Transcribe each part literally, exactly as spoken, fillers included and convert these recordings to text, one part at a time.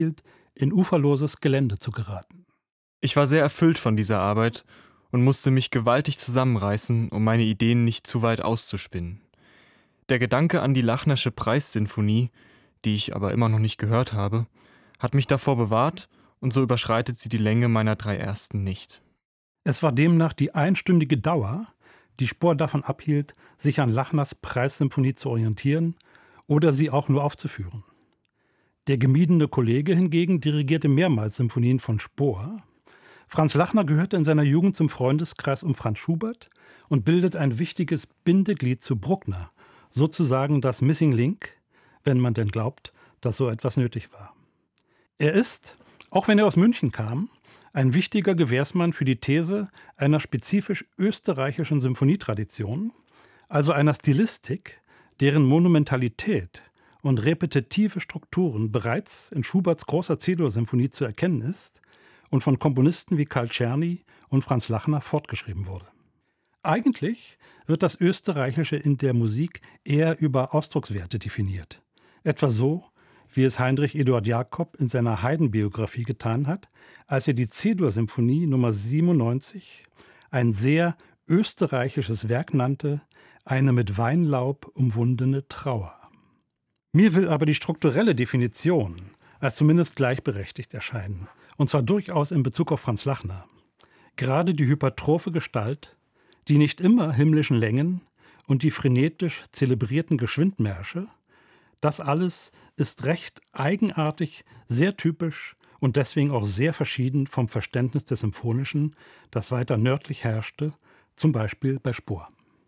in uferloses Gelände zu geraten. Ich war sehr erfüllt von dieser Arbeit und musste mich gewaltig zusammenreißen, um meine Ideen nicht zu weit auszuspinnen. Der Gedanke an die Lachnersche Preissinfonie, die ich aber immer noch nicht gehört habe, hat mich davor bewahrt, und so überschreitet sie die Länge meiner drei ersten nicht. Es war demnach die einstündige Dauer, die Spohr davon abhielt, sich an Lachners Preissymphonie zu orientieren oder sie auch nur aufzuführen. Der gemiedene Kollege hingegen dirigierte mehrmals Symphonien von Spohr. Franz Lachner gehörte in seiner Jugend zum Freundeskreis um Franz Schubert und bildet ein wichtiges Bindeglied zu Bruckner, sozusagen das Missing Link, wenn man denn glaubt, dass so etwas nötig war. Er ist, auch wenn er aus München kam, ein wichtiger Gewährsmann für die These einer spezifisch österreichischen Symphonietradition, also einer Stilistik, deren Monumentalität und repetitive Strukturen bereits in Schuberts großer C-Dur-Symphonie zu erkennen ist und von Komponisten wie Karl Czerny und Franz Lachner fortgeschrieben wurde. Eigentlich wird das Österreichische in der Musik eher über Ausdruckswerte definiert. Etwa so, wie es Heinrich Eduard Jakob in seiner Haydn-Biografie getan hat, als er die C-Dur-Symphonie Nummer siebenundneunzig ein sehr österreichisches Werk nannte, eine mit Weinlaub umwundene Trauer. Mir will aber die strukturelle Definition als zumindest gleichberechtigt erscheinen, und zwar durchaus in Bezug auf Franz Lachner. Gerade die hypertrophe Gestalt, die nicht immer himmlischen Längen und die frenetisch zelebrierten Geschwindmärsche, das alles ist recht eigenartig, sehr typisch und deswegen auch sehr verschieden vom Verständnis des Symphonischen, das weiter nördlich herrschte, zum Beispiel bei Spohr.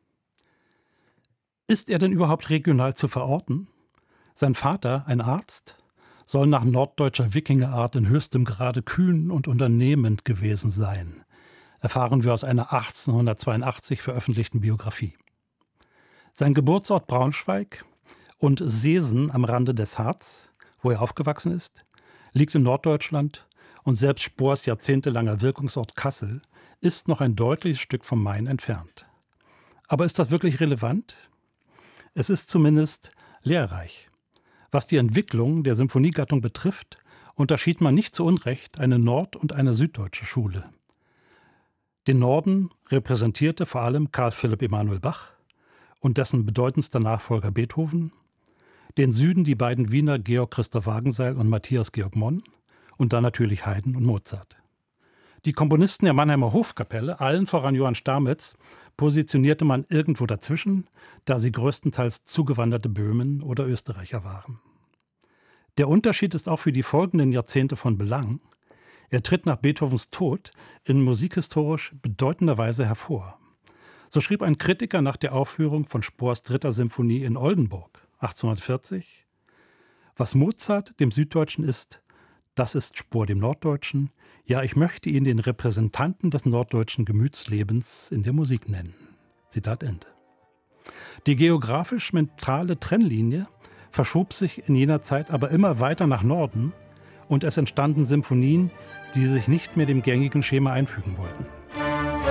Ist er denn überhaupt regional zu verorten? Sein Vater, ein Arzt, soll nach norddeutscher Wikingerart in höchstem Grade kühn und unternehmend gewesen sein, erfahren wir aus einer achtzehnhundertzweiundachtzig veröffentlichten Biografie. Sein Geburtsort Braunschweig und Seesen am Rande des Harz, wo er aufgewachsen ist, liegt in Norddeutschland, und selbst Spohrs jahrzehntelanger Wirkungsort Kassel ist noch ein deutliches Stück vom Main entfernt. Aber ist das wirklich relevant? Es ist zumindest lehrreich. Was die Entwicklung der Symphoniegattung betrifft, unterschied man nicht zu Unrecht eine nord- und eine süddeutsche Schule. Den Norden repräsentierte vor allem Karl Philipp Emanuel Bach und dessen bedeutendster Nachfolger Beethoven, den Süden die beiden Wiener Georg Christoph Wagenseil und Matthias Georg Monn und dann natürlich Haydn und Mozart. Die Komponisten der Mannheimer Hofkapelle, allen voran Johann Stamitz, positionierte man irgendwo dazwischen, da sie größtenteils zugewanderte Böhmen oder Österreicher waren. Der Unterschied ist auch für die folgenden Jahrzehnte von Belang. Er tritt nach Beethovens Tod in musikhistorisch bedeutender Weise hervor. So schrieb ein Kritiker nach der Aufführung von Spohrs dritter Symphonie in Oldenburg achtzehnhundertvierzig: Was Mozart dem Süddeutschen ist, das ist Spohr dem Norddeutschen. Ja, ich möchte ihn den Repräsentanten des norddeutschen Gemütslebens in der Musik nennen. Zitat Ende. Die geografisch-mentale Trennlinie verschob sich in jener Zeit aber immer weiter nach Norden und es entstanden Symphonien, die sich nicht mehr dem gängigen Schema einfügen wollten.